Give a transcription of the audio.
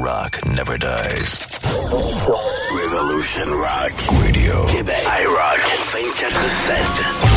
rock never dies. Revolution Rock Radio. Québec. iRock 24/7.